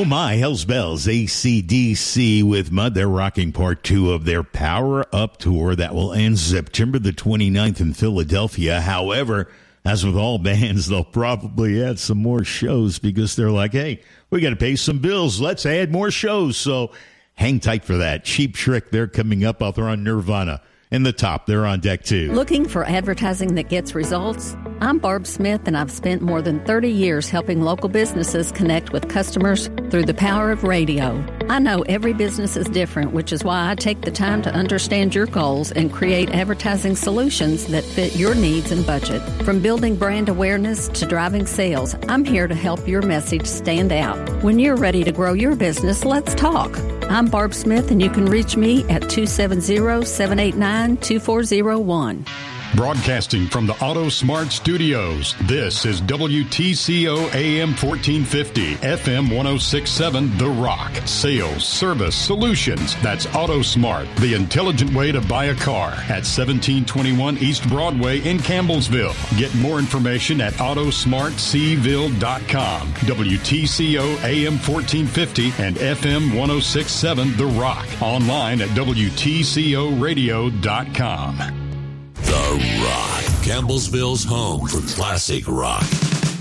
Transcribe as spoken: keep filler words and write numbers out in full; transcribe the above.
Oh my, Hell's Bells, A C D C with Mud. They're rocking part two of their Power Up Tour that will end September the twenty-ninth in Philadelphia. However, as with all bands, they'll probably add some more shows because they're like, hey, we got to pay some bills. Let's add more shows. So hang tight for that. Cheap Trick, they're coming up. I'll throw on Nirvana. In the top, they're on deck too. Looking for advertising that gets results? I'm Barb Smith, and I've spent more than thirty years helping local businesses connect with customers through the power of radio. I know every business is different, which is why I take the time to understand your goals and create advertising solutions that fit your needs and budget. From building brand awareness to driving sales, I'm here to help your message stand out. When you're ready to grow your business, let's talk. I'm Barb Smith, and you can reach me at two seven zero, seven eight nine, two four zero one. Broadcasting from the Auto Smart Studios, this is W T C O A M fourteen fifty, F M one oh six point seven, The Rock. Sales, service, solutions. That's Auto Smart, the intelligent way to buy a car at seventeen twenty-one East Broadway in Campbellsville. Get more information at auto smart c ville dot com. W T C O A M fourteen fifty and F M one oh six point seven, The Rock. Online at W T C O radio dot com. The Rock, Campbellsville's home for classic rock.